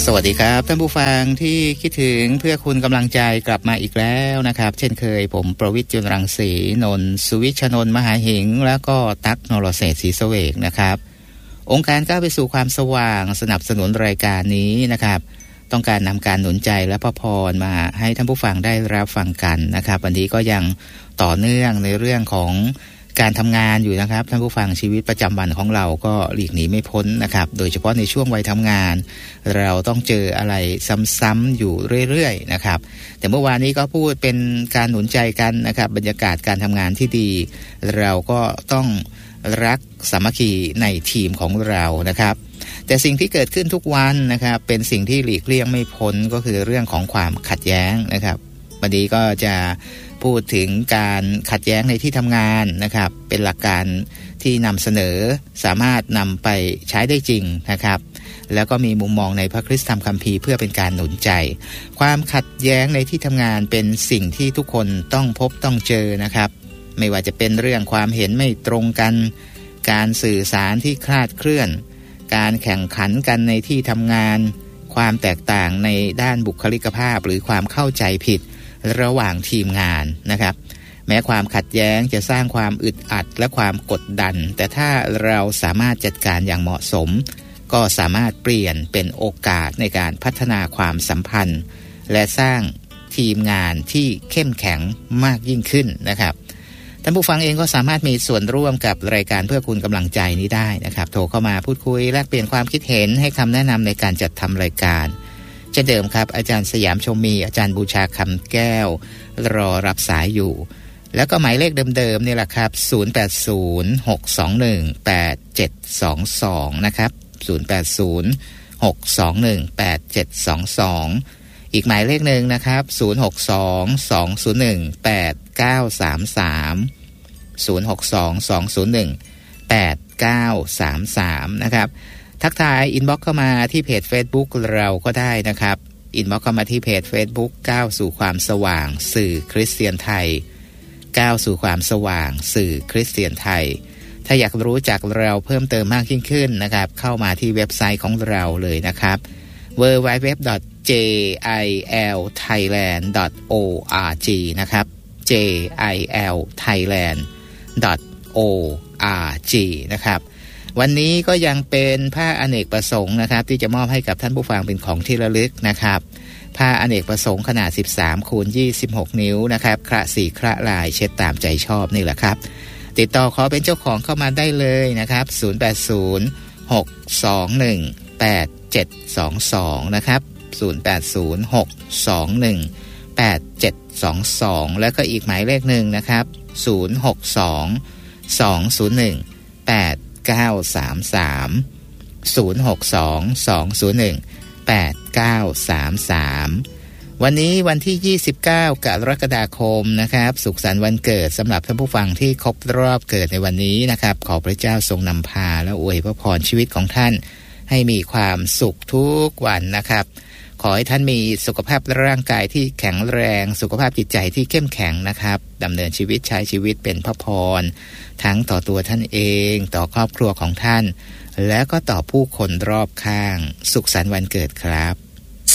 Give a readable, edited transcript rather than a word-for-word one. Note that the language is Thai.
สวัสดีครับท่านผู้ฟังที่คิดถึงเพื่อคุณกำลังใจกลับมาอีกแล้วนะครับเช่นเคยผมประวิตร จุลรังสีนนท์สุวิชนนท์มหาหิงแล้วก็ตั๊กนรเศรษฐ์ศรีเสวกนะครับองค์การก้าวไปสู่ความสว่างสนับสนุนรายการนี้นะครับต้องการนำการหนุนใจและพระพรมาให้ท่านผู้ฟังได้รับฟังกันนะครับวันนี้ก็ยังต่อเนื่องในเรื่องของการทำงานอยู่นะครับท่านผู้ฟังชีวิตประจำวันของเราก็หลีกหนีไม่พ้นนะครับโดยเฉพาะในช่วงวัยทำงานเราต้องเจออะไรซ้ำๆอยู่เรื่อยๆนะครับแต่เมื่อวานนี้ก็พูดเป็นการหนุนใจกันนะครับบรรยากาศการทำงานที่ดีเราก็ต้องรักสามัคคีในทีมของเรานะครับแต่สิ่งที่เกิดขึ้นทุกวันนะครับเป็นสิ่งที่หลีกเลี่ยงไม่พ้นก็คือเรื่องของความขัดแย้งนะครับวันนี้ก็จะพูดถึงการขัดแย้งในที่ทำงานนะครับเป็นหลักการที่นำเสนอสามารถนำไปใช้ได้จริงนะครับแล้วก็มีมุมมองในพระคริสตธรรมคัมภีร์เพื่อเป็นการหนุนใจความขัดแย้งในที่ทำงานเป็นสิ่งที่ทุกคนต้องพบต้องเจอนะครับไม่ว่าจะเป็นเรื่องความเห็นไม่ตรงกันการสื่อสารที่คลาดเคลื่อนการแข่งขันกันในที่ทำงานความแตกต่างในด้านบุคลิกภาพหรือความเข้าใจผิดระหว่างทีมงานนะครับแม้ความขัดแย้งจะสร้างความอึดอัดและความกดดันแต่ถ้าเราสามารถจัดการอย่างเหมาะสมก็สามารถเปลี่ยนเป็นโอกาสในการพัฒนาความสัมพันธ์และสร้างทีมงานที่เข้มแข็งมากยิ่งขึ้นนะครับท่านผู้ฟังเองก็สามารถมีส่วนร่วมกับรายการเพื่อคุณกำลังใจนี้ได้นะครับโทรเข้ามาพูดคุยแลกเปลี่ยนความคิดเห็นให้คำแนะนำในการจัดทำรายการเช่นเดิมครับอาจารย์สยามชมมีอาจารย์บูชาคำแก้วรอรับสายอยู่แล้วก็หมายเลขเดิมๆนี่แหละครับ0806218722นะครับ0806218722อีกหมายเลขหนึ่งนะครับ06220189330622018933นะครับทักทายอินบ็อกซ์เข้ามาที่เพจ Facebook เราก็ได้นะครับอินบ็อกซ์เข้ามาที่เพจ Facebook ก้าวสู่ความสว่างสื่อคริสเตียนไทยก้าวสู่ความสว่างสื่อคริสเตียนไทยถ้าอยากรู้จักเราเพิ่มเติมมากยิ่งขึ้นนะครับเข้ามาที่เว็บไซต์ของเราเลยนะครับ www.jilthailand.org นะครับ jilthailand.org นะครับวันนี้ก็ยังเป็นผ้าอเนกประสงค์นะครับที่จะมอบให้กับท่านผู้ฟังเป็นของที่ระลึกนะครับผ้าอเนกประสงค์ขนาด 13x26 นิ้วนะครับคระสีคระลายเช็ดตามใจชอบนี่แหละครับติดต่อขอเป็นเจ้าของเข้ามาได้เลยนะครับ0806218722นะครับ0806218722แล้วก็อีกหมายเลขหนึ่งนะครับ0622018933วันนี้วันที่29กรกฎาคมนะครับสุขสันต์วันเกิดสำหรับท่านผู้ฟังที่ครบรอบเกิดในวันนี้นะครับขอพระเจ้าทรงนำพาและอวยพระพรชีวิตของท่านให้มีความสุขทุกวันนะครับขอให้ท่านมีสุขภาพร่างกายที่แข็งแรงสุขภาพจิตใจที่เข้มแข็งนะครับดำเนินชีวิตใช้ชีวิตเป็นพระพรทั้งต่อตัวท่านเองต่อครอบครัวของท่านและก็ต่อผู้คนรอบข้างสุขสันต์วันเกิดครับ